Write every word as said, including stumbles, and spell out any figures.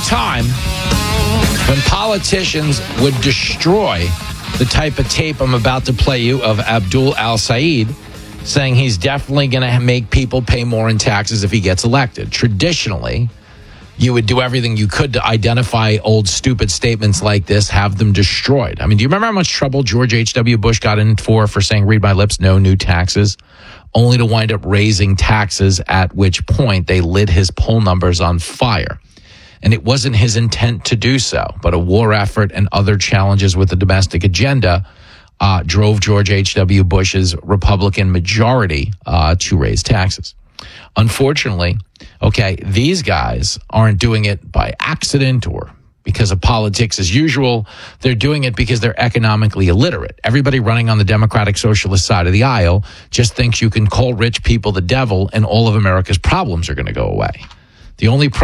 time when politicians would destroy the type of tape I'm about to play you of Abdul Al-Said saying he's definitely going to make people pay more in taxes if he gets elected. Traditionally, you would do everything you could to identify old stupid statements like this, have them destroyed. I mean, do you remember how much trouble George H W. Bush got in for for saying, read my lips, no new taxes, only to wind up raising taxes, at which point they lit his poll numbers on fire. And it wasn't his intent to do so, but a war effort and other challenges with the domestic agenda uh, drove George H W. Bush's Republican majority uh, to raise taxes. Unfortunately, okay, these guys aren't doing it by accident or because of politics as usual. They're doing it because they're economically illiterate. Everybody running on the Democratic Socialist side of the aisle just thinks you can call rich people the devil and all of America's problems are going to go away. The only problem